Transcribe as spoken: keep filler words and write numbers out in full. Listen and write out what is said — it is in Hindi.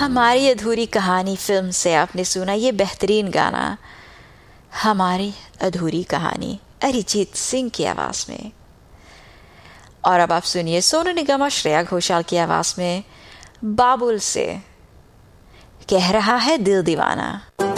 हमारी अधूरी कहानी फिल्म से आपने सुना ये बेहतरीन गाना, हमारी अधूरी कहानी, अरिजीत सिंह की आवाज में। और अब आप सुनिए सोनू निगम और श्रेया घोषाल की आवाज में बाबुल से कह रहा है दिल दीवाना।